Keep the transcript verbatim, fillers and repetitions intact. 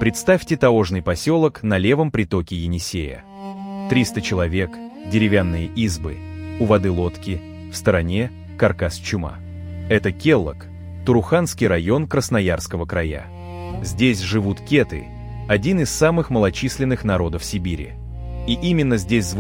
Представьте таежный поселок на левом притоке Енисея. триста человек, деревянные избы, у воды лодки, в стороне каркас-чума. Это Келлок, Туруханский район Красноярского края. Здесь живут кеты, один из самых малочисленных народов Сибири. И именно здесь звучит